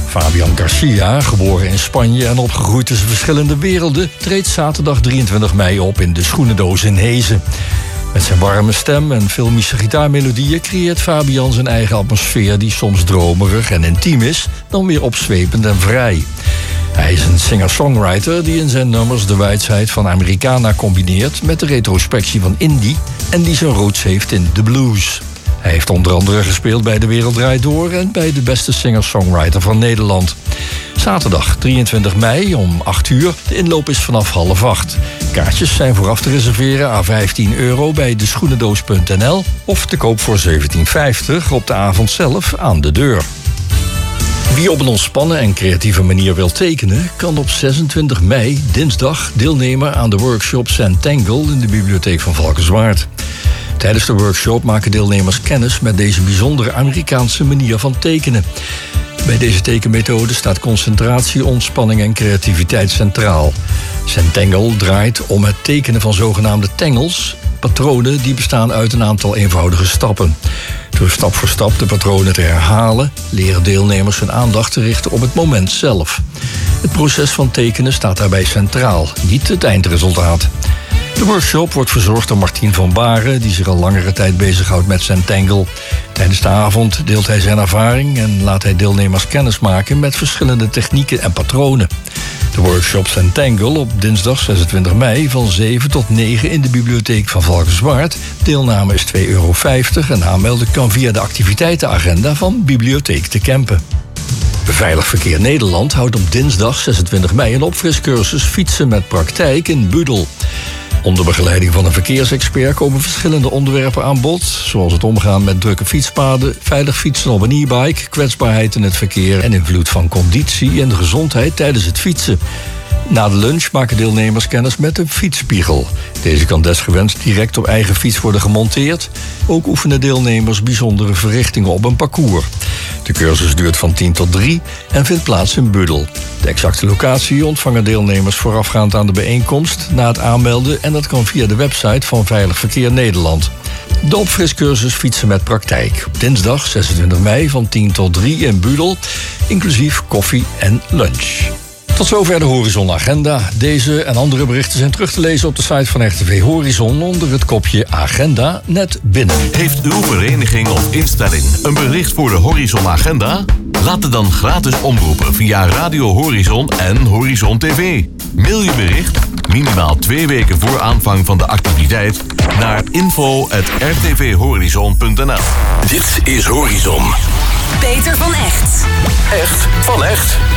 Fabian Garcia, geboren in Spanje en opgegroeid tussen verschillende werelden, treedt zaterdag 23 mei op in de Schoenendoos in Hezen. Met zijn warme stem en filmische gitaarmelodieën creëert Fabian zijn eigen atmosfeer die soms dromerig en intiem is, dan weer opzwepend en vrij. Hij is een singer-songwriter die in zijn nummers de wijsheid van Americana combineert met de retrospectie van indie en die zijn roots heeft in de blues. Hij heeft onder andere gespeeld bij De Wereld Draait Door en bij de beste singer-songwriter van Nederland. Zaterdag 23 mei om 8 uur. De inloop is vanaf 7:30. Kaartjes zijn vooraf te reserveren à €15 bij deschoenendoos.nl of te koop voor €17,50 op de avond zelf aan de deur. Wie op een ontspannen en creatieve manier wil tekenen, kan op 26 mei, dinsdag, deelnemen aan de workshop Zentangle in de bibliotheek van Valkenswaard. Tijdens de workshop maken deelnemers kennis met deze bijzondere Amerikaanse manier van tekenen. Bij deze tekenmethode staat concentratie, ontspanning en creativiteit centraal. Zentangle draait om het tekenen van zogenaamde tangles, patronen die bestaan uit een aantal eenvoudige stappen. Door stap voor stap de patronen te herhalen, leren deelnemers hun aandacht te richten op het moment zelf. Het proces van tekenen staat daarbij centraal, niet het eindresultaat. De workshop wordt verzorgd door Martien van Baren, die zich al langere tijd bezighoudt met Zentangle. Tijdens de avond deelt hij zijn ervaring en laat hij deelnemers kennis maken met verschillende technieken en patronen. De workshop Zentangle op dinsdag 26 mei van 7 tot 9 in de bibliotheek van Valkenswaard. Deelname is €2,50 en aanmelden kan via de activiteitenagenda van Bibliotheek de Kempen. Veilig Verkeer Nederland houdt op dinsdag 26 mei een opfriscursus fietsen met praktijk in Budel. Onder begeleiding van een verkeersexpert komen verschillende onderwerpen aan bod, zoals het omgaan met drukke fietspaden, veilig fietsen op een e-bike, kwetsbaarheid in het verkeer en invloed van conditie en gezondheid tijdens het fietsen. Na de lunch maken deelnemers kennis met een fietsspiegel. Deze kan desgewenst direct op eigen fiets worden gemonteerd. Ook oefenen deelnemers bijzondere verrichtingen op een parcours. De cursus duurt van 10 tot 3 en vindt plaats in Budel. De exacte locatie ontvangen deelnemers voorafgaand aan de bijeenkomst na het aanmelden en dat kan via de website van Veilig Verkeer Nederland. De opfriscursus fietsen met praktijk. Op dinsdag 26 mei van 10 tot 3 in Budel, inclusief koffie en lunch. Tot zover de Horizon Agenda. Deze en andere berichten zijn terug te lezen op de site van RTV Horizon onder het kopje Agenda net binnen. Heeft uw vereniging of instelling een bericht voor de Horizon Agenda? Laat het dan gratis omroepen via Radio Horizon en Horizon TV. Mail je bericht, minimaal 2 weken voor aanvang van de activiteit, naar info@rtvhorizon.nl. Dit is Horizon. Peter van Echt. Echt van echt.